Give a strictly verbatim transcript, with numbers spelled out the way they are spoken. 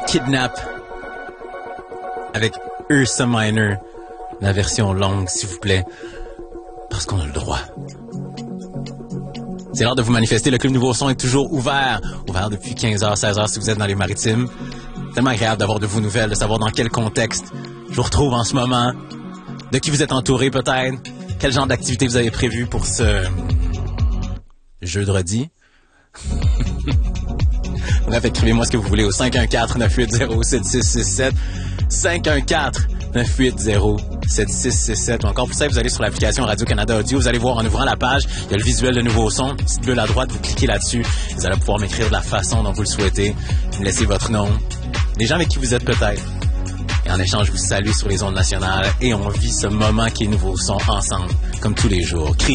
Kidnap avec Ursa Minor, la version longue, s'il vous plaît, parce qu'on a le droit. C'est l'heure de vous manifester. Le Club Nouveau Son est toujours ouvert. Ouvert depuis quinze heures, seize heures si vous êtes dans les maritimes. Tellement agréable d'avoir de vos nouvelles, de savoir dans quel contexte je vous retrouve en ce moment. De qui vous êtes entouré peut-être. Quel genre d'activité vous avez prévu pour ce jeudi. Bref, écrivez-moi ce que vous voulez au cinq un quatre, neuf huit zéro, sept six six sept. cinq un quatre, neuf huit zéro, sept six six sept. Ou encore, pour ça, vous allez sur l'application Radio-Canada Audio. Vous allez voir en ouvrant la page, il y a le visuel de Nouveau Son. Petite bulle à droite, vous cliquez là-dessus. Vous allez pouvoir m'écrire de la façon dont vous le souhaitez. Vous me laissez votre nom. Les gens avec qui vous êtes peut-être. Et en échange, je vous salue sur les ondes nationales. Et on vit ce moment qui est Nouveau Son ensemble, comme tous les jours. Criez